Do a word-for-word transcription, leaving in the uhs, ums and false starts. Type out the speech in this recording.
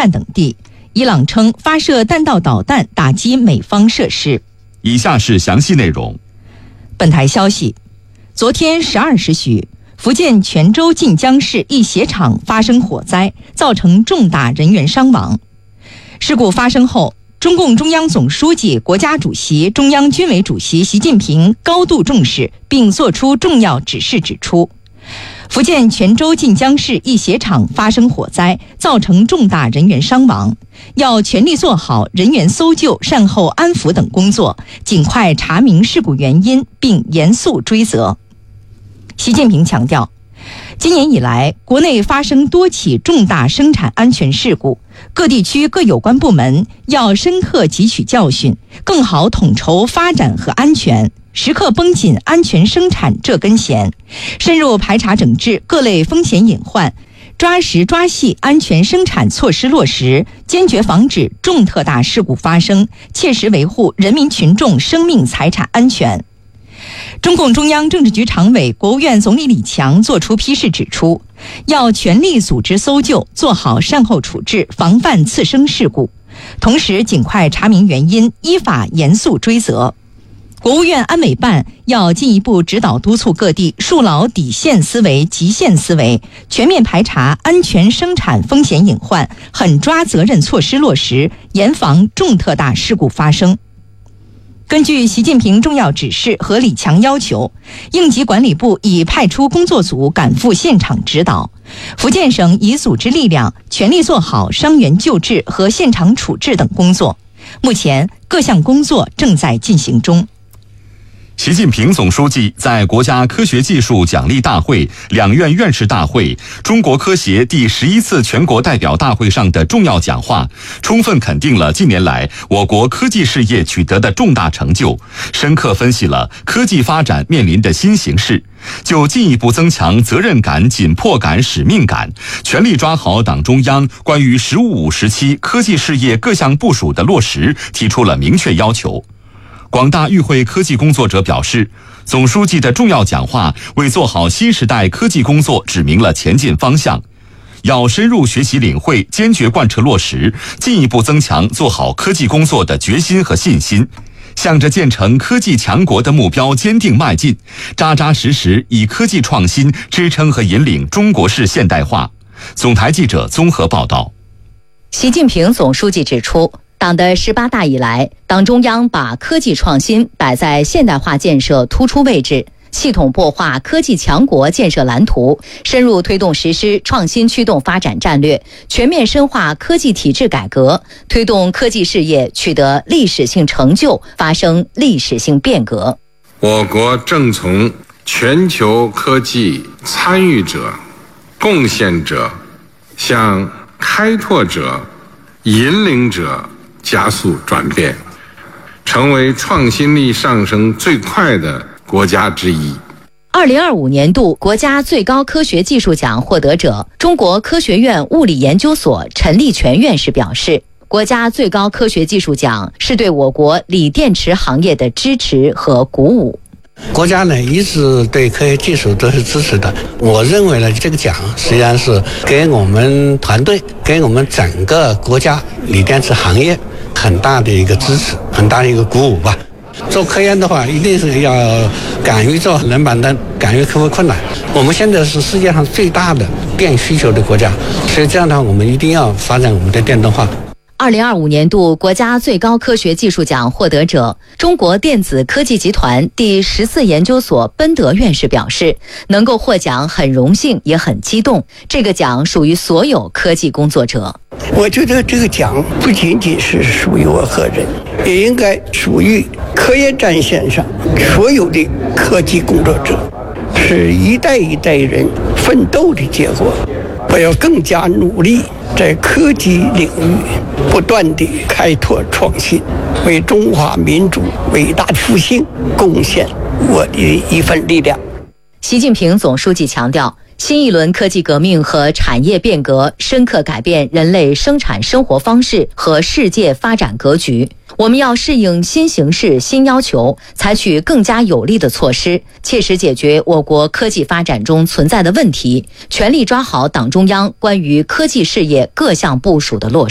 站等地。伊朗称发射弹道导弹打击美方设施。 以下是详细内容。 本台消息，昨天十二时许，福建泉州晋江市一鞋厂发生火灾，造成重大人员伤亡。事故发生后，中共中央总书记、国家主席、中央军委主席习近平高度重视，并作出重要指示，指出，福建泉州晋江市一鞋厂发生火灾，造成重大人员伤亡，要全力做好人员搜救、善后安抚等工作，尽快查明事故原因，并严肃追责。习近平强调，今年以来，国内发生多起重大生产安全事故，各地区各有关部门要深刻汲取教训，更好统筹发展和安全，时刻绷紧安全生产这根弦，深入排查整治各类风险隐患，抓实抓细安全生产措施落实，坚决防止重特大事故发生，切实维护人民群众生命财产安全。中共中央政治局常委、国务院总理李强作出批示，指出，要全力组织搜救，做好善后处置，防范次生事故，同时尽快查明原因，依法严肃追责。国务院安委办要进一步指导督促各地树牢底线思维、极限思维，全面排查安全生产风险隐患，狠抓责任措施落实，严防重特大事故发生。根据习近平重要指示和李强要求，应急管理部已派出工作组赶赴现场指导，福建省已组织力量全力做好伤员救治和现场处置等工作，目前各项工作正在进行中。 习近平总书记在国家科学技术奖励大会、两院院士大会、中国科协第十一次全国代表大会上的重要讲话，充分肯定了近年来我国科技事业取得的重大成就，深刻分析了科技发展面临的新形势，就进一步增强责任感、紧迫感、使命感，全力抓好党中央关于“十五五”时期科技事业各项部署的落实，提出了明确要求。广大与会科技工作者表示，总书记的重要讲话为做好新时代科技工作指明了前进方向，要深入学习领会，坚决贯彻落实，进一步增强做好科技工作的决心和信心，向着建成科技强国的目标坚定迈进，扎扎实实以科技创新支撑和引领中国式现代化。总台记者综合报道。 习近平总书记指出，党的十八大以来，党中央把科技创新摆在现代化建设突出位置，系统擘画科技强国建设蓝图，深入推动实施创新驱动发展战略，全面深化科技体制改革，推动科技事业取得历史性成就，发生历史性变革。 我国正从全球科技参与者、贡献者向开拓者、引领者加速转变，成为创新力上升最快的国家之一。 二零二五年度国家最高科学技术奖获得者、中国科学院物理研究所陈立全院士表示，国家最高科学技术奖是对我国锂电池行业的支持和鼓舞。 国家呢一直对科学技术都是支持的，我认为呢这个奖实际上是给我们团队、给我们整个国家锂电池行业很大的一个支持，很大的一个鼓舞吧。做科研的话，一定是要敢于做冷板凳，敢于克服困难。我们现在是世界上最大的电需求的国家，所以这样的话，我们一定要发展我们的电动化。 二零二五年度国家最高科学技术奖获得者、中国电子科技集团第十四研究所奔德院士表示，能够获奖很荣幸也很激动，这个奖属于所有科技工作者。 我觉得这个奖不仅仅是属于我个人，也应该属于科研战线上所有的科技工作者，是一代一代人奋斗的结果。我要更加努力，在科技领域不断地开拓创新，为中华民族伟大复兴贡献我的一份力量。 习近平总书记强调，新一轮科技革命和产业变革深刻改变人类生产生活方式和世界发展格局。我们要适应新形势、新要求，采取更加有力的措施，切实解决我国科技发展中存在的问题，全力抓好党中央关于科技事业各项部署的落实。